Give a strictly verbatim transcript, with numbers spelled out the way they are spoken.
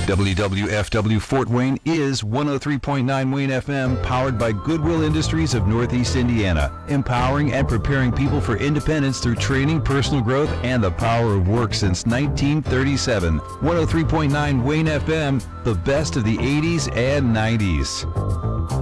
W W F W Fort Wayne is one oh three point nine Wayne F M, powered by Goodwill Industries of Northeast Indiana, empowering and preparing people for independence through training, personal growth, and the power of work since nineteen thirty-seven. one oh three point nine Wayne F M, the best of the eighties and nineties.